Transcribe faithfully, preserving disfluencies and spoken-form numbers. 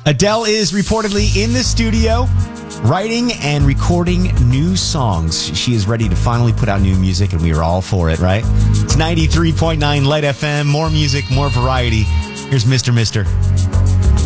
Adele is reportedly in the studio writing and recording new songs. She is ready to finally put out new music, and we are all for it, right? It's ninety-three point nine Light F M. More music, more variety. Here's Mister Mister